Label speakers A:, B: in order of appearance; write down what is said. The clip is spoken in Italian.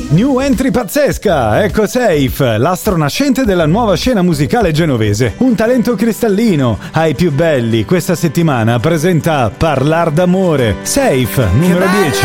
A: New entry pazzesca, ecco Safe, l'astro nascente della nuova scena musicale genovese. Un talento cristallino, ai più belli, questa settimana presenta Parlar d'amore. Safe, numero 10.